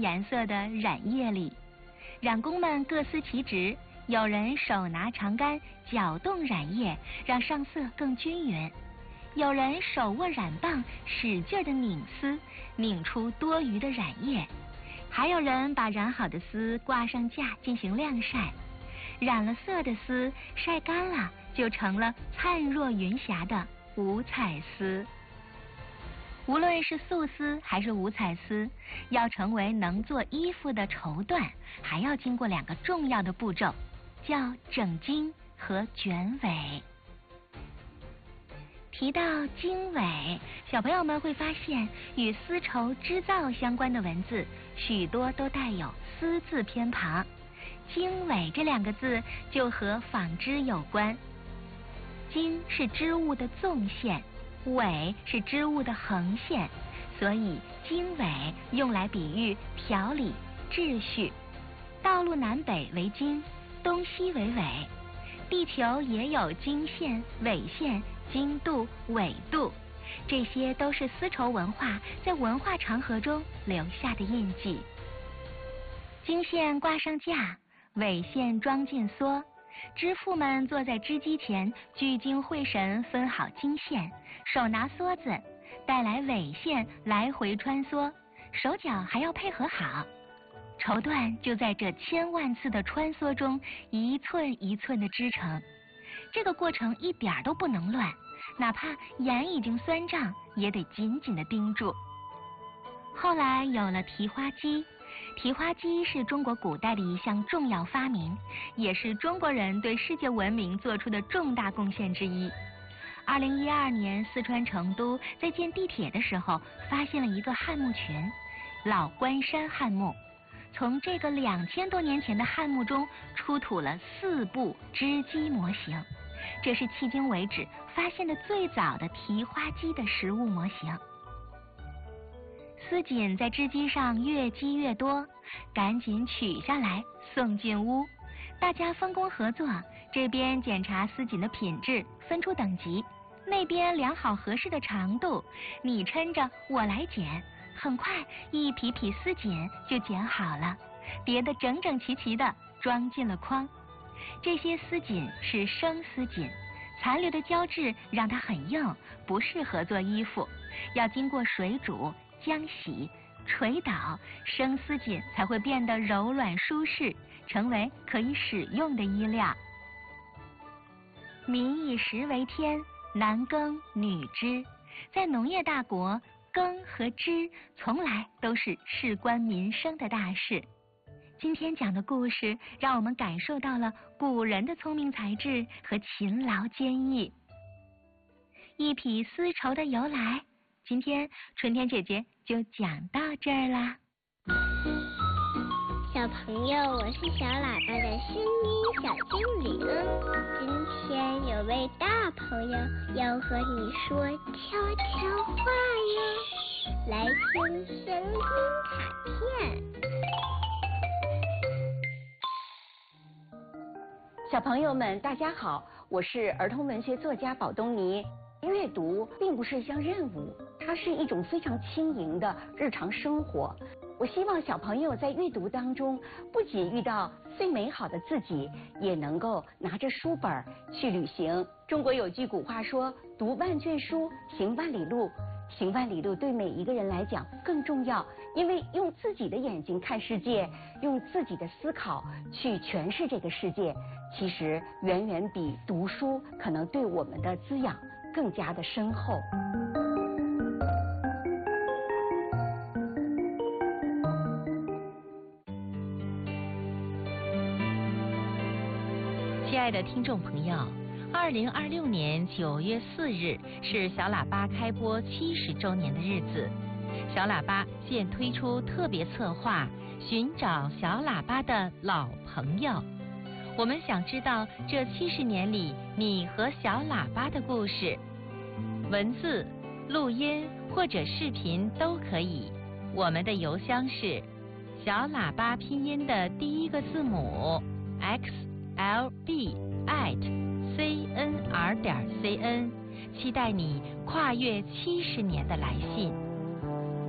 颜色的染液里。染工们各司其职，有人手拿长杆搅动染液，让上色更均匀；有人手握染棒，使劲地拧丝，拧出多余的染液；还有人把染好的丝挂上架进行晾晒。染了色的丝晒干了，就成了灿若云霞的五彩丝。无论是素丝还是五彩丝，要成为能做衣服的绸缎，还要经过2个重要的步骤，叫整经和卷尾。提到经纬，小朋友们会发现，与丝绸织造相关的文字许多都带有丝字偏旁。经纬这2个字就和纺织有关。经是织物的纵线，纬是织物的横线，所以经纬用来比喻条理、秩序。道路南北为经，东西为纬。地球也有经线、纬线、经度、纬度，这些都是丝绸文化在文化长河中留下的印记。经线挂上架，纬线装进梭。织妇们坐在织机前，聚精会神分好经线，手拿梭子，带来纬线来回穿梭，手脚还要配合好。绸缎就在这千万次的穿梭中一寸一寸的织成，这个过程一点都不能乱，哪怕眼已经酸胀，也得紧紧地盯住。后来有了提花机，提花机是中国古代的一项重要发明，也是中国人对世界文明做出的重大贡献之一。2012年，四川成都在建地铁的时候，发现了一个汉墓群——老关山汉墓。从这个2000多年前的汉墓中出土了4部织机模型，这是迄今为止发现的最早的提花机的实物模型。丝锦在织机上越积越多，赶紧取下来送进屋，大家分工合作，这边检查丝锦的品质，分出等级，那边量好合适的长度，你抻着我来剪，很快一匹匹丝锦就剪好了，叠得整整齐齐的装进了筐。这些丝锦是生丝锦，残留的胶质让它很硬，不适合做衣服，要经过水煮、浆洗、捶捣，生丝锦才会变得柔软舒适，成为可以使用的衣料。民以食为天，男耕女织，在农业大国，耕和织从来都是事关民生的大事。今天讲的故事让我们感受到了古人的聪明才智和勤劳坚毅。一匹丝绸的由来，今天春天姐姐就讲到这儿啦。 小朋友，我是小喇叭的声音小精灵。今天有位大朋友要和你说悄悄话哟，来听声音卡片。 小朋友们，大家好，我是儿童文学作家宝东尼。阅读并不是一项任务，它是一种非常轻盈的日常生活。我希望小朋友在阅读当中，不仅遇到最美好的自己，也能够拿着书本去旅行。中国有句古话说，读万卷书，行万里路。行万里路对每一个人来讲更重要，因为用自己的眼睛看世界，用自己的思考去诠释这个世界，其实远远比读书可能对我们的滋养更加的深厚。 亲爱的听众朋友，2026年9月4日是小喇叭开播70周年的日子。小喇叭现推出特别策划，寻找小喇叭的老朋友。我们想知道这70年里你和小喇叭的故事，文字、录音或者视频都可以。我们的邮箱是小喇叭拼音的第一个字母 xlb@cnr.cn， 期待你跨越70年的来信。